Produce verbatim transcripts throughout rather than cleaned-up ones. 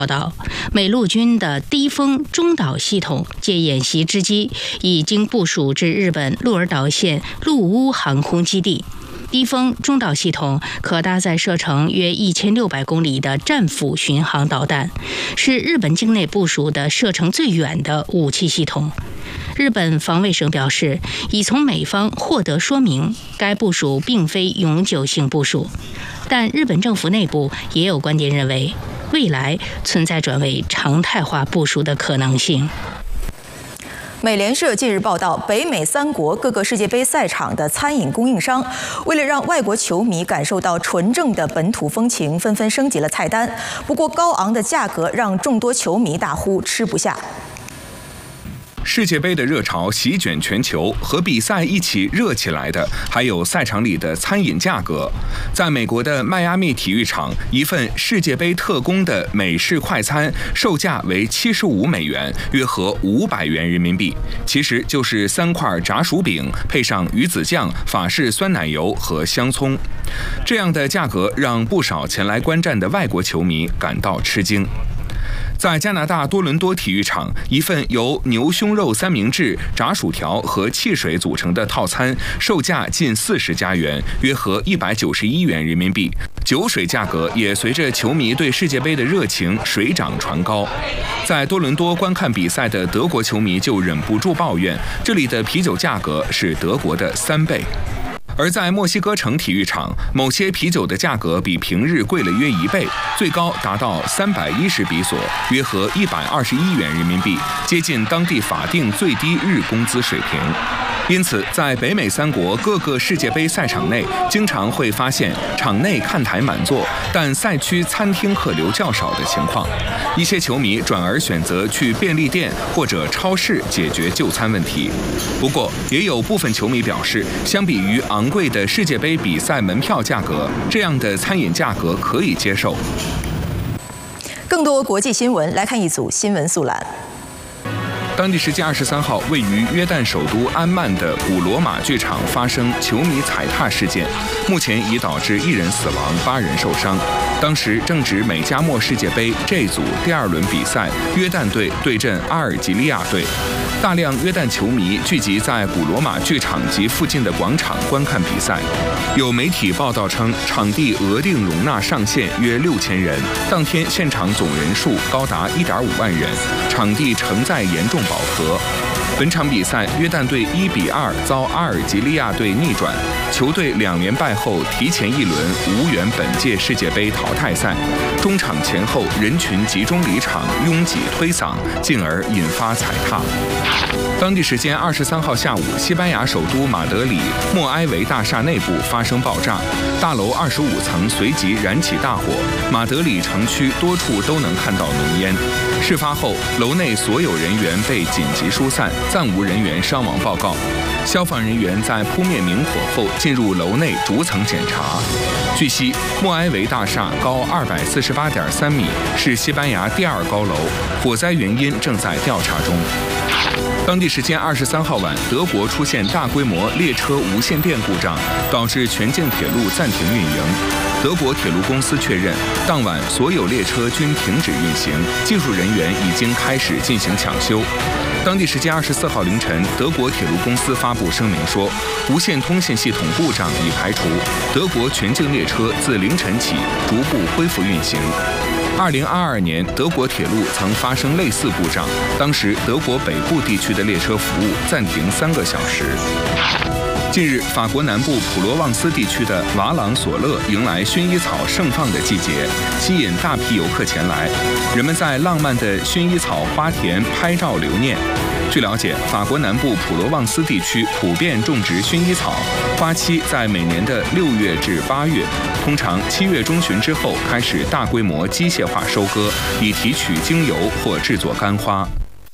报道，美陆军的低风中导系统借演习之机，已经部署至日本鹿儿岛县陆屋航空基地。低风中导系统可搭载射程约一千六百公里的战斧巡航导弹，是日本境内部署的射程最远的武器系统。日本防卫省表示，已从美方获得说明，该部署并非永久性部署。但日本政府内部也有观点认为，未来存在转为常态化部署的可能性。 美联社近日报道，北美三国各个世界杯赛场的餐饮供应商，为了让外国球迷感受到纯正的本土风情，纷纷升级了菜单。不过，高昂的价格让众多球迷大呼吃不下。 世界杯的热潮席卷全球，和比赛一起热起来的还有赛场里的餐饮价格。在美国的迈阿密体育场，一份世界杯特供的美式快餐售价为七十五美元，约合五百元人民币，其实就是三块炸薯饼配上鱼子酱、法式酸奶油和香葱。这样的价格让不少前来观战的外国球迷感到吃惊。在加拿大多伦多体育场，一份由牛胸肉三明治、炸薯条和汽水组成的套餐，售价近四十加元，约合一百九十一元人民币。酒水价格也随着球迷对世界杯的热情水涨船高。在多伦多观看比赛的德国球迷就忍不住抱怨，这里的啤酒价格是德国的三倍。而在墨西哥城体育场，某些啤酒的价格比平日贵了约一倍，最高达到三百一十比索，约合一百二十一元人民币，接近当地法定最低日工资水平。因此，在北美三国各个世界杯赛场内，经常会发现场内看台满座，但赛区餐厅客流较少的情况。一些球迷转而选择去便利店或者超市解决就餐问题。不过，也有部分球迷表示，相比于昂贵的世界杯比赛门票价格，这样的餐饮价格可以接受。 更多国际新闻，来看一组新闻速览。 当地时间二十三号，位于约旦首都安曼的古罗马剧场发生球迷踩踏事件，目前已导致一人死亡，八人受伤。当时正值美加墨世界杯 J 组第二轮比赛，约旦队对阵阿尔及利亚队。大量约旦球迷聚集在古罗马剧场及附近的广场观看比赛。有媒体报道称，场地额定容纳上限约六千人，当天现场总人数高达一点五万人，场地承载严重饱和。本场比赛，约旦队一比二遭阿尔及利亚队逆转，球队两连败后提前一轮无缘本届世界杯淘汰赛。中场前后人群集中离场，拥挤推搡，进而引发踩踏。当地时间二十三号下午，西班牙首都马德里莫埃维大厦内部发生爆炸，大楼二十五层随即燃起大火，马德里城区多处都能看到浓烟。事发后，楼内所有人员被紧急疏散，暂无人员伤亡报告。消防人员在扑灭明火后进入楼内逐层检查。据悉，莫埃维大厦高二百四十八点三米，是西班牙第二高楼，火灾原因正在调查中。当地时间二十三号晚，德国出现大规模列车无线电故障，导致全境铁路暂停运营。德国铁路公司确认，当晚所有列车均停止运行，技术人员已经开始进行抢修。当地时间二十四号凌晨，德国铁路公司发布声明说，无线通信系统故障已排除，德国全境列车自凌晨起逐步恢复运行。二零二二年，德国铁路曾发生类似故障，当时德国北部地区的列车服务暂停三个小时。近日，法国南部普罗旺斯地区的瓦朗索勒迎来薰衣草盛放的季节，吸引大批游客前来。人们在浪漫的薰衣草花田拍照留念。据了解，法国南部普罗旺斯地区普遍种植薰衣草，花期在每年的六月至八月，通常七月中旬之后开始大规模机械化收割，以提取精油或制作干花。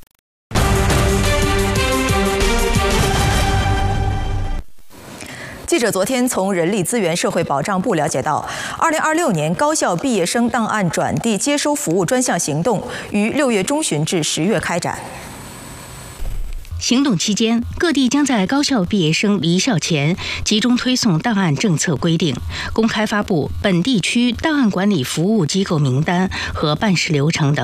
记者昨天从人力资源社会保障部了解到，二零二六年高校毕业生档案转递接收服务专项行动于六月中旬至十月开展。 行动期间，各地将在高校毕业生离校前集中推送档案政策规定，公开发布本地区档案管理服务机构名单和办事流程等。